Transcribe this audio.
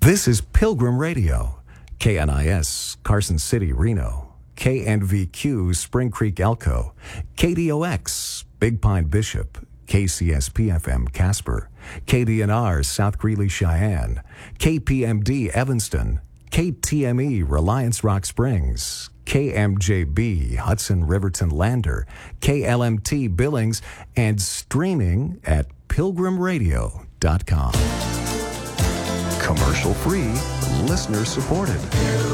This is Pilgrim Radio, KNIS, Carson City, Reno, KNVQ, Spring Creek, Elko, KDOX, Big Pine, Bishop, KCSP-FM, Casper, KDNR, South Greeley, Cheyenne, KPMD, Evanston, KTME, Reliance Rock Springs, KMJB, Hudson Riverton Lander, KLMT Billings, and streaming at pilgrimradio.com. Commercial free, listener supported.